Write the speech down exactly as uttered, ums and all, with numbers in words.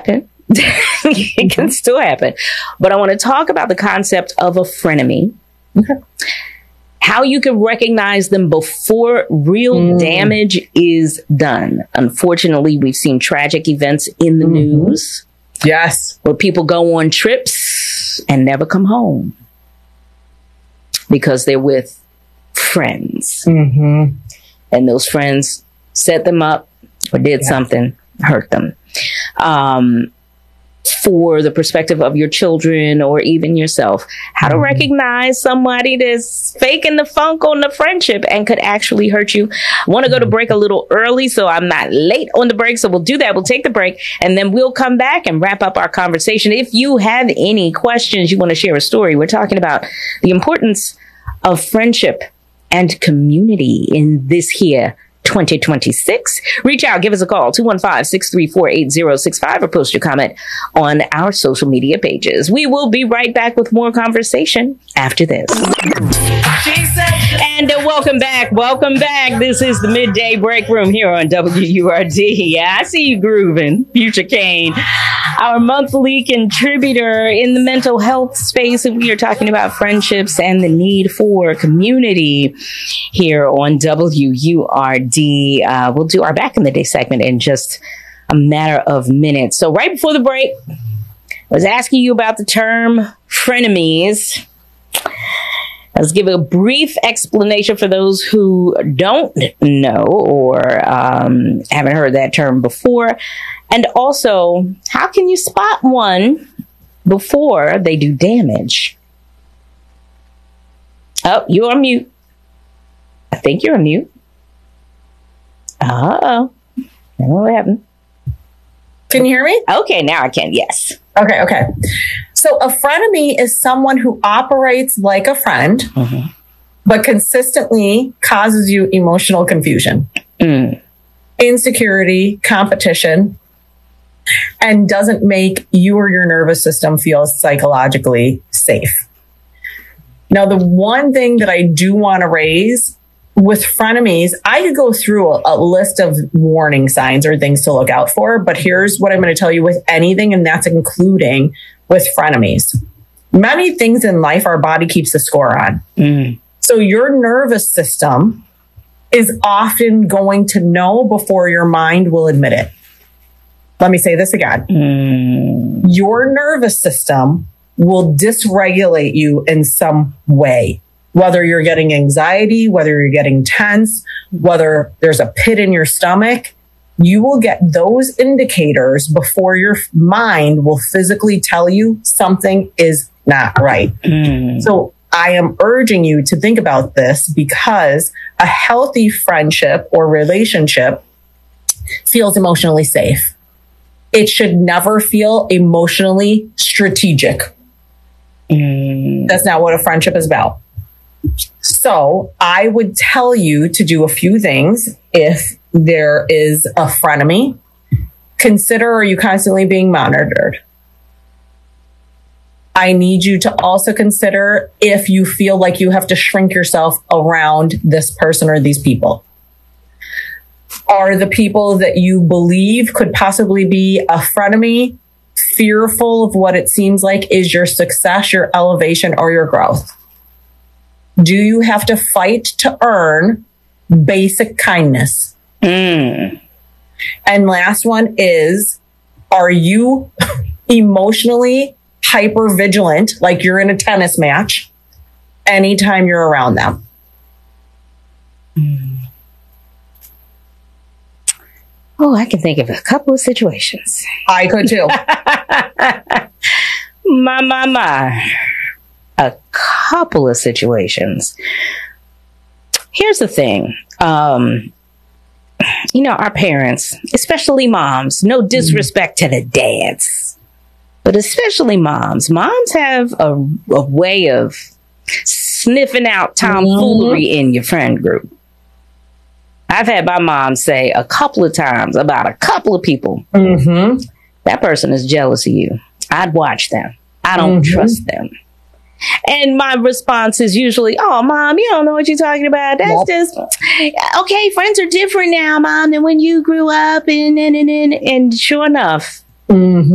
happen. It can still happen. But I want to talk about the concept of a frenemy. Okay. How you can recognize them before real mm. damage is done. Unfortunately, we've seen tragic events in the mm-hmm. news. Yes. Where people go on trips and never come home because they're with friends. Mm-hmm. And those friends set them up or did yeah. something, hurt them. Um, for the perspective of your children or even yourself, how to recognize somebody that's faking the funk on the friendship and could actually hurt you. I want to go to break a little early so I'm not late on the break. So we'll do that. We'll take the break and then we'll come back and wrap up our conversation. If you have any questions, you want to share a story, we're talking about the importance of friendship and community in this here twenty twenty-six. Reach out, give us a call, two one five, six three four, eight zero six five, or post your comment on our social media pages. We will be right back with more conversation after this. And uh, welcome back. Welcome back. This is the Midday Break Room here on W U R D. Yeah, I see you grooving, Future Kane, our monthly contributor in the mental health space. And we are talking about friendships and the need for community here on W U R D. Uh, we'll do our Back in the Day segment in just a matter of minutes. So right before the break, I was asking you about the term frenemies. Let's give a brief explanation for those who don't know or um, haven't heard that term before. And also, how can you spot one before they do damage? Oh, you're on mute. I think you're on mute. Uh-oh. I don't know what happened. Can you hear me? Okay, now I can, yes. Okay, okay. So a frenemy is someone who operates like a friend, mm-hmm. but consistently causes you emotional confusion, mm. insecurity, competition, and doesn't make you or your nervous system feel psychologically safe. Now, the one thing that I do want to raise with frenemies, I could go through a, a list of warning signs or things to look out for, but here's what I'm going to tell you with anything, and that's including with frenemies. Many things in life our body keeps a score on. Mm. So your nervous system is often going to know before your mind will admit it. Let me say this again. Mm. Your nervous system will dysregulate you in some way. Whether you're getting anxiety, whether you're getting tense, whether there's a pit in your stomach, you will get those indicators before your mind will physically tell you something is not right. Mm. So I am urging you to think about this because a healthy friendship or relationship feels emotionally safe. It should never feel emotionally strategic. Mm. That's not what a friendship is about. So I would tell you to do a few things if there is a frenemy. Consider, are you constantly being monitored? I need you to also consider if you feel like you have to shrink yourself around this person or these people. Are the people that you believe could possibly be a frenemy fearful of what it seems like is your success, your elevation, or your growth? Do you have to fight to earn basic kindness? Mm. And last one is, are you emotionally hyper vigilant, like you're in a tennis match, anytime you're around them? Mm. Oh, I can think of a couple of situations. I could too. my, my, my. A couple of situations. Here's the thing. Um, you know, our parents, especially moms, no disrespect mm-hmm. to the dads, but especially moms. Moms have a, a way of sniffing out tomfoolery mm-hmm. in your friend group. I've had my mom say a couple of times about a couple of people, mm-hmm. that person is jealous of you. I'd watch them. I don't mm-hmm. trust them. And my response is usually, oh, Mom, you don't know what you're talking about. That's yep. just, okay, friends are different now, Mom, than when you grew up. And, and, and, and, and sure enough, mm-hmm.